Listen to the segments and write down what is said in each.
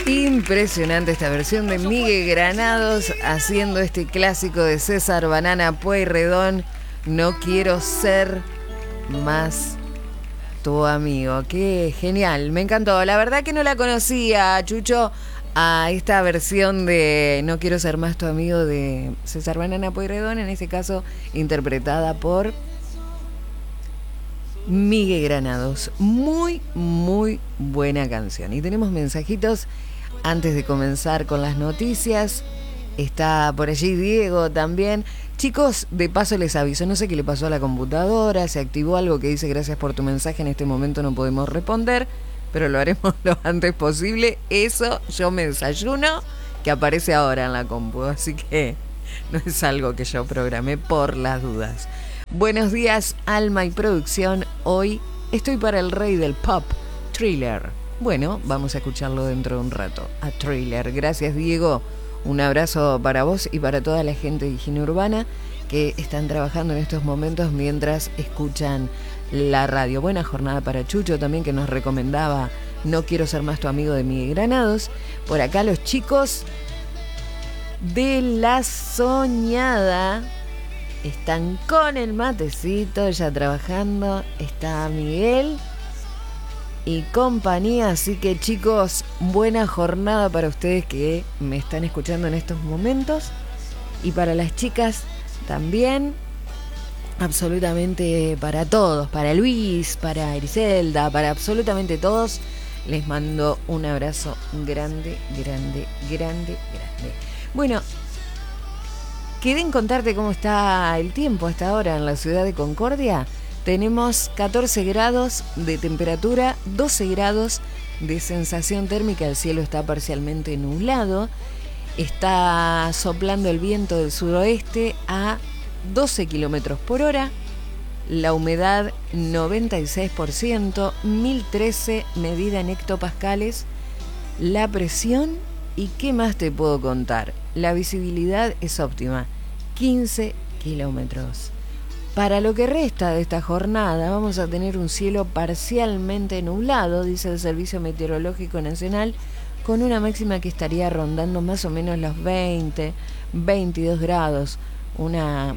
Impresionante esta versión de Miguel Granados haciendo este clásico de César Banana Pueyrredón. No quiero ser más tu amigo. Qué genial, me encantó. La verdad que no la conocía, Chucho, a esta versión de No quiero ser más tu amigo de César Banana Pueyrredón, en este caso interpretada por Miguel Granados. Muy, muy buena canción. Y tenemos mensajitos antes de comenzar con las noticias. Está por allí Diego también. Chicos, de paso les aviso, no sé qué le pasó a la computadora, se activó algo que dice gracias por tu mensaje, en este momento no podemos responder, pero lo haremos lo antes posible. Eso yo me desayuno, que aparece ahora en la compu, así que no es algo que yo programé por las dudas. Buenos días, Alma y producción. Hoy estoy para el rey del pop, Thriller. Bueno, vamos a escucharlo dentro de un rato, a Thriller. Gracias, Diego. Un abrazo para vos y para toda la gente de Higiene Urbana que están trabajando en estos momentos mientras escuchan la radio. Buena jornada para Chucho también, que nos recomendaba No quiero ser más tu amigo de Miguel Granados. Por acá los chicos de La Soñada están con el matecito ya trabajando. Está Miguel y compañía, así que chicos, buena jornada para ustedes que me están escuchando en estos momentos, y para las chicas también, absolutamente para todos, para Luis, para Griselda, para absolutamente todos, les mando un abrazo grande, grande, grande, grande. Bueno, quedé en contarte cómo está el tiempo hasta ahora en la ciudad de Concordia. Tenemos 14 grados de temperatura, 12 grados de sensación térmica, el cielo está parcialmente nublado, está soplando el viento del suroeste a 12 kilómetros por hora, la humedad 96%, 1013 medida en hectopascales, la presión, y ¿qué más te puedo contar? La visibilidad es óptima, 15 kilómetros. Para lo que resta de esta jornada vamos a tener un cielo parcialmente nublado, dice el Servicio Meteorológico Nacional, con una máxima que estaría rondando más o menos los 20, 22 grados, una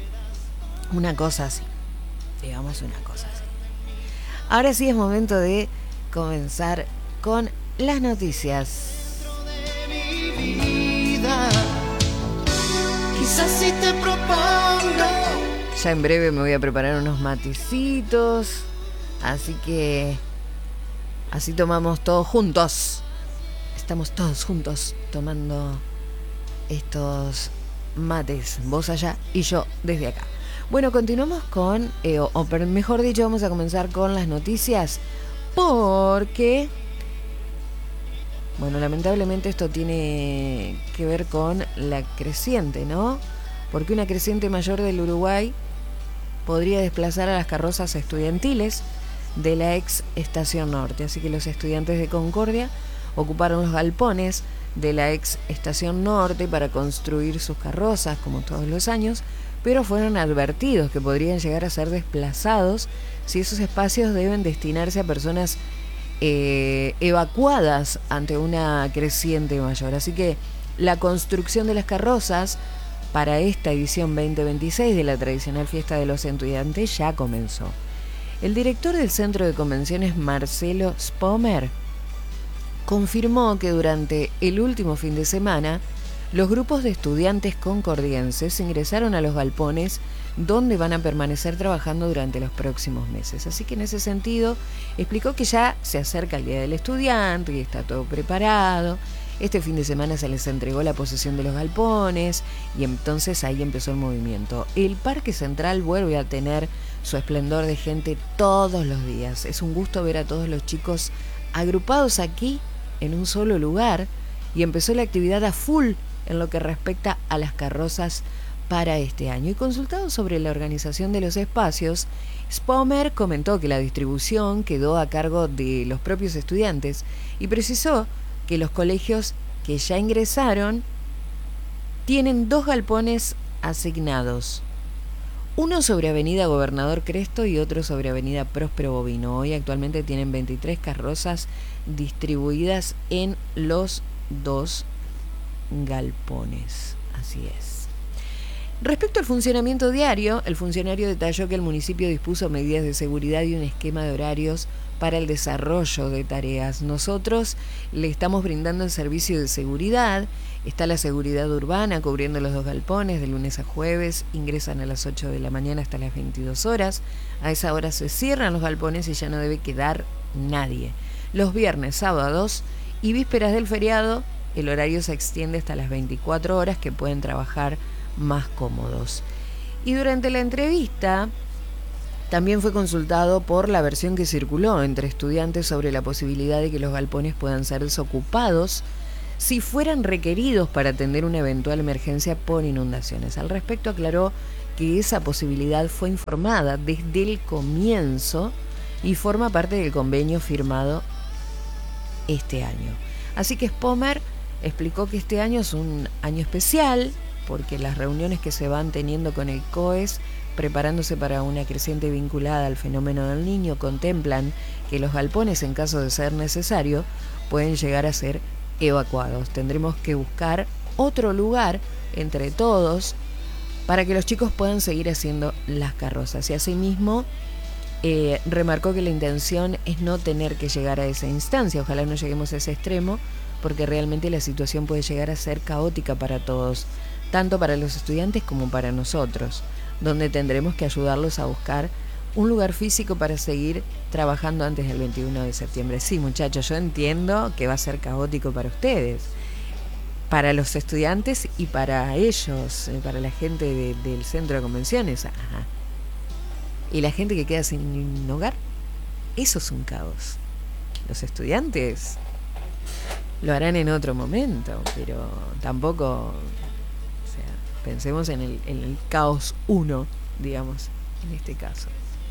cosa así, digamos una cosa así. Ahora sí es momento de comenzar con las noticias. Quizás si te propongo. Ya en breve me voy a preparar unos matecitos, así que así tomamos todos juntos. Estamos todos juntos tomando estos mates, vos allá y yo desde acá. Bueno, continuamos con, mejor dicho, vamos a comenzar con las noticias, porque, bueno, lamentablemente esto tiene que ver con la creciente, ¿no? Porque una creciente mayor del Uruguay podría desplazar a las carrozas estudiantiles de la ex Estación Norte. Así que los estudiantes de Concordia ocuparon los galpones de la ex Estación Norte para construir sus carrozas, como todos los años, pero fueron advertidos que podrían llegar a ser desplazados si esos espacios deben destinarse a personas evacuadas ante una creciente mayor. Así que la construcción de las carrozas para esta edición 2026 de la tradicional fiesta de los estudiantes ya comenzó. El director del Centro de Convenciones, Marcelo Spomer, confirmó que durante el último fin de semana los grupos de estudiantes concordienses ingresaron a los galpones donde van a permanecer trabajando durante los próximos meses. Así que en ese sentido explicó que ya se acerca el Día del Estudiante y está todo preparado. Este fin de semana se les entregó la posesión de los galpones y entonces ahí empezó el movimiento. El Parque Central vuelve a tener su esplendor de gente todos los días. Es un gusto ver a todos los chicos agrupados aquí en un solo lugar, y empezó la actividad a full en lo que respecta a las carrozas para este año. Y consultado sobre la organización de los espacios, Spomer comentó que la distribución quedó a cargo de los propios estudiantes y precisó que los colegios que ya ingresaron tienen 2 galpones asignados. uno sobre Avenida Gobernador Cresto y otro sobre Avenida Próspero Bovino. Hoy actualmente tienen 23 carrozas distribuidas en los 2 galpones. Así es. Respecto al funcionamiento diario, el funcionario detalló que el municipio dispuso medidas de seguridad y un esquema de horarios para el desarrollo de tareas. Nosotros le estamos brindando el servicio de seguridad. Está la seguridad urbana cubriendo los 2 galpones de lunes a jueves. Ingresan a las 8 de la mañana hasta las 22 horas. A esa hora se cierran los galpones y ya no debe quedar nadie. Los viernes, sábados y vísperas del feriado, el horario se extiende hasta las 24 horas que pueden trabajar más cómodos. Y durante la entrevista también fue consultado por la versión que circuló entre estudiantes sobre la posibilidad de que los galpones puedan ser desocupados si fueran requeridos para atender una eventual emergencia por inundaciones. Al respecto aclaró que esa posibilidad fue informada desde el comienzo y forma parte del convenio firmado este año. Así que Spomer explicó que este año es un año especial porque las reuniones que se van teniendo con el COES, preparándose para una creciente vinculada al fenómeno del Niño, contemplan que los galpones, en caso de ser necesario, pueden llegar a ser evacuados. Tendremos que buscar otro lugar entre todos para que los chicos puedan seguir haciendo las carrozas. Y asimismo, remarcó que la intención es no tener que llegar a esa instancia. Ojalá no lleguemos a ese extremo, porque realmente la situación puede llegar a ser caótica para todos, tanto para los estudiantes como para nosotros, donde tendremos que ayudarlos a buscar un lugar físico para seguir trabajando antes del 21 de septiembre. Sí, muchachos, yo entiendo que va a ser caótico para ustedes, para los estudiantes y para ellos, para la gente del centro de convenciones. Ajá. Y la gente que queda sin hogar, eso es un caos. Los estudiantes lo harán en otro momento, pero tampoco... Pensemos en el caos 1, digamos, en este caso.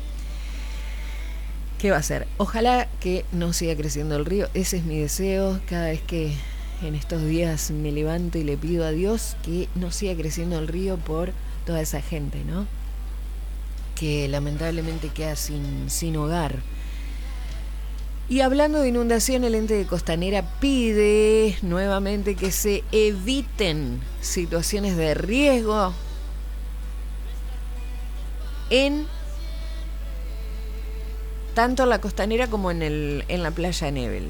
¿Qué va a ser? Ojalá que no siga creciendo el río. Ese es mi deseo. Cada vez que en estos días me levanto y le pido a Dios que no siga creciendo el río por toda esa gente, ¿no? Que lamentablemente queda sin hogar. Y hablando de inundación, el ente de Costanera pide nuevamente que se eviten situaciones de riesgo en tanto la Costanera como en la playa Nebel.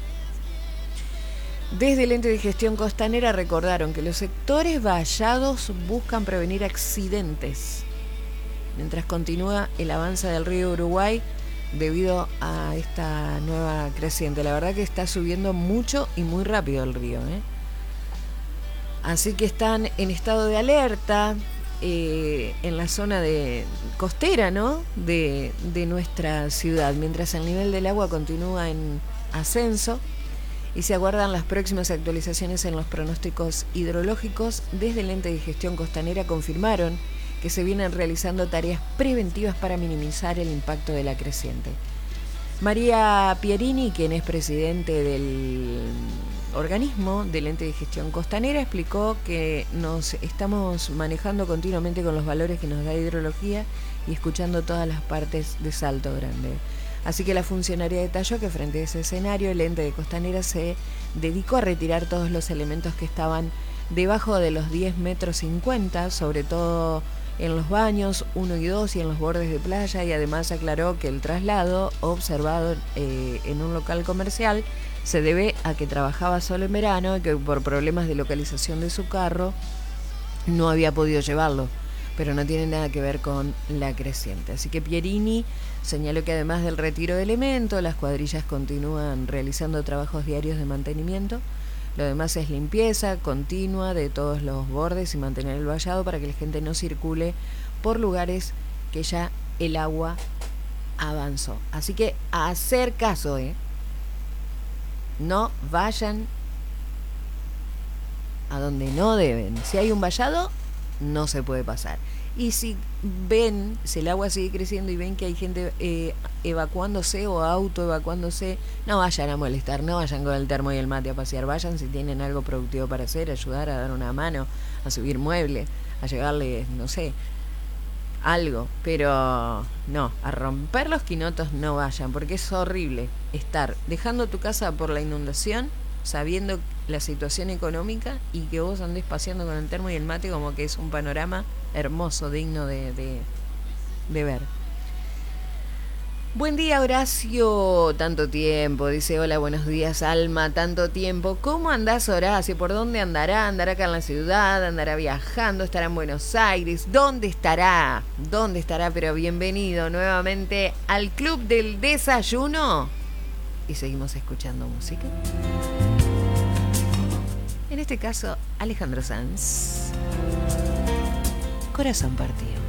Desde el ente de gestión costanera recordaron que los sectores vallados buscan prevenir accidentes mientras continúa el avance del río Uruguay debido a esta nueva creciente. La verdad que está subiendo mucho y muy rápido el río, Así que están en estado de alerta en la zona de costera, ¿no? de nuestra ciudad, mientras el nivel del agua continúa en ascenso y se aguardan las próximas actualizaciones en los pronósticos hidrológicos. Desde el ente de gestión costanera confirmaron que se vienen realizando tareas preventivas para minimizar el impacto de la creciente. María Pierini, quien es presidente del organismo del ente de gestión costanera, explicó que nos estamos manejando continuamente con los valores que nos da hidrología y escuchando todas las partes de Salto Grande. Así que la funcionaria detalló que frente a ese escenario el ente de costanera se dedicó a retirar todos los elementos que estaban debajo de los 10,50 metros, sobre todo en los baños 1 y 2 y en los bordes de playa, y además aclaró que el traslado observado en un local comercial se debe a que trabajaba solo en verano y que por problemas de localización de su carro no había podido llevarlo, pero no tiene nada que ver con la creciente. Así que Pierini señaló que además del retiro de elementos, las cuadrillas continúan realizando trabajos diarios de mantenimiento. Lo demás es limpieza continua de todos los bordes y mantener el vallado para que la gente no circule por lugares que ya el agua avanzó. Así que a hacer caso, no vayan a donde no deben. Si hay un vallado, no se puede pasar. Y si el agua sigue creciendo y ven que hay gente evacuándose o auto evacuándose, no vayan a molestar, no vayan con el termo y el mate a pasear. Vayan si tienen algo productivo para hacer, ayudar, a dar una mano, a subir muebles, a llevarle, no sé, algo, pero no, a romper los quinotos no vayan, porque es horrible estar dejando tu casa por la inundación, sabiendo la situación económica y que vos andés paseando con el termo y el mate como que es un panorama hermoso, digno de ver. Buen día, Horacio. Tanto tiempo. Dice, hola, buenos días, Alma. Tanto tiempo. ¿Cómo andás, Horacio? ¿Por dónde andará? ¿Andará acá en la ciudad? ¿Andará viajando? ¿Estará en Buenos Aires? ¿Dónde estará? ¿Dónde estará? Pero bienvenido nuevamente al Club del Desayuno. Y seguimos escuchando música. En este caso, Alejandro Sanz. Corazón partido.